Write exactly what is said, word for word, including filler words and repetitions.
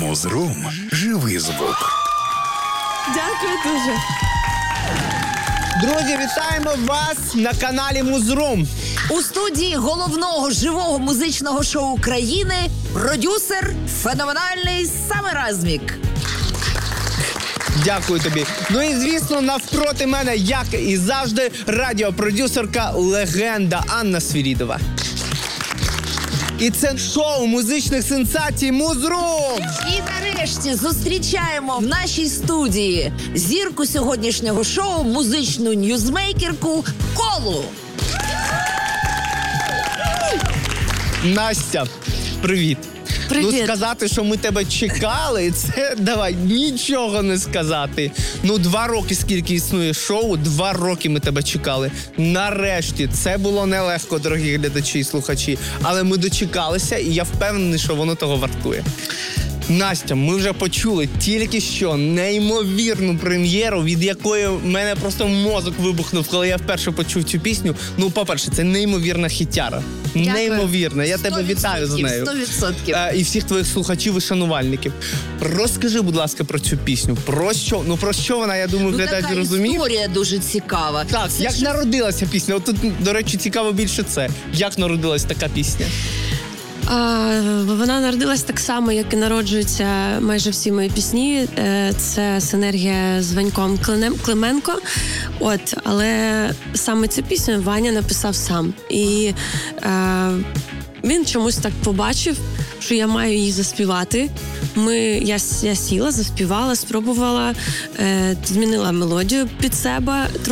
Музрум – живий звук. Дякую дуже. Друзі, вітаємо вас на каналі Музрум. У студії головного живого музичного шоу країни продюсер феноменальний Самиразмік. Дякую тобі. Ну і, звісно, навпроти мене, як і завжди, радіопродюсерка, легенда Анна Свірідова. І це шоу музичних сенсацій Музрум. І нарешті зустрічаємо в нашій студії зірку сьогоднішнього шоу, музичну ньюзмейкерку Колу. Настя, привіт. Привіт. Ну, сказати, що ми тебе чекали, це давай нічого не сказати. Ну, два роки, скільки існує шоу, два роки ми тебе чекали. Нарешті, це було нелегко, дорогі глядачі і слухачі, але ми дочекалися, і я впевнений, що воно того вартує. Настя, ми вже почули тільки що неймовірну прем'єру, від якої в мене просто мозок вибухнув, коли я вперше почув цю пісню. Ну, по-перше, це неймовірна хітяра. Дякую. Неймовірна. Я тебе вітаю з нею. сто відсотків. Е, і всіх твоїх слухачів і шанувальників. Розкажи, будь ласка, про цю пісню. Про що? Ну, про що вона, я думаю, Ну, глядач така розуміє. історія дуже цікава. Так, Це як ж- народилася пісня? От тут, до речі, цікаво більше це. Як народилась така пісня? А, вона народилась так само, як і народжуються майже всі мої пісні. Е, Це синергія з Ваньком Клинем- Клименко. От, але саме цю пісню Ваня написав сам. І е, він чомусь так побачив, що я маю її заспівати. Ми, я, я сіла, заспівала, спробувала, е, змінила мелодію під себе.